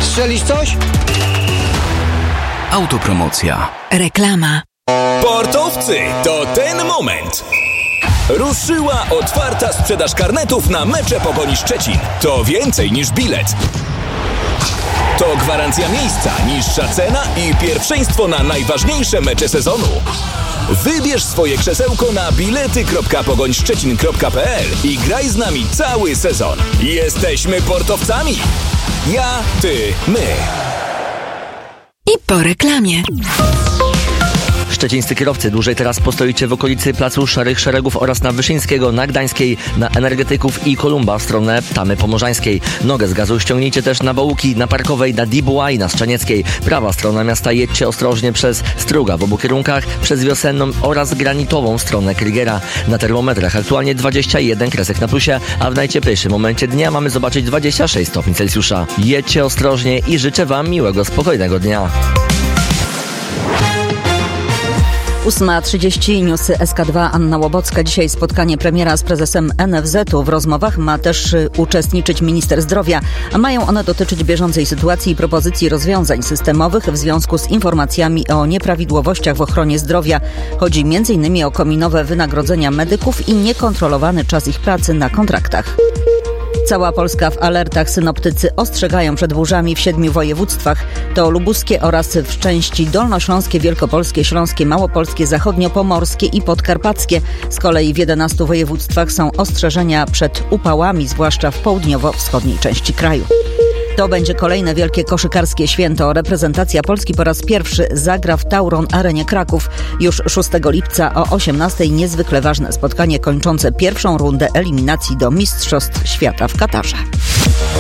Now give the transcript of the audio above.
Strzelisz coś? Autopromocja. Reklama. Sportowcy, to ten moment! Ruszyła otwarta sprzedaż karnetów na mecze Pogoni Szczecin. To więcej niż bilet. To gwarancja miejsca, niższa cena i pierwszeństwo na najważniejsze mecze sezonu. Wybierz swoje krzesełko na bilety.pogońszczecin.pl i graj z nami cały sezon. Jesteśmy portowcami. Ja, ty, my. I po reklamie. Szczecińscy kierowcy, dłużej teraz postoicie w okolicy Placu Szarych Szeregów oraz na Wyszyńskiego, na Gdańskiej, na Energetyków i Kolumba w stronę Tamy Pomorzańskiej. Nogę z gazu ściągnijcie też na Bałuki, na Parkowej, na Dibuła i na Strzanieckiej. Prawa strona miasta jedźcie ostrożnie przez Struga w obu kierunkach, przez Wiosenną oraz Granitową stronę Krygera. Na termometrach aktualnie 21 kresek na plusie, a w najcieplejszym momencie dnia mamy zobaczyć 26 stopni Celsjusza. Jedźcie ostrożnie i życzę Wam miłego, spokojnego dnia. 8:30, newsy SK2, Anna Łobocka. Dzisiaj spotkanie premiera z prezesem NFZ-u. W rozmowach ma też uczestniczyć minister zdrowia, a mają one dotyczyć bieżącej sytuacji i propozycji rozwiązań systemowych w związku z informacjami o nieprawidłowościach w ochronie zdrowia. Chodzi m.in. o kominowe wynagrodzenia medyków i niekontrolowany czas ich pracy na kontraktach. Cała Polska w alertach. Synoptycy ostrzegają przed burzami w 7 województwach. To lubuskie oraz w części dolnośląskie, wielkopolskie, śląskie, małopolskie, zachodniopomorskie i podkarpackie. Z kolei w 11 województwach są ostrzeżenia przed upałami, zwłaszcza w południowo-wschodniej części kraju. To będzie kolejne wielkie koszykarskie święto. Reprezentacja Polski po raz pierwszy zagra w Tauron Arenie Kraków. Już 6 lipca o 18:00 niezwykle ważne spotkanie kończące pierwszą rundę eliminacji do Mistrzostw Świata w Katarze.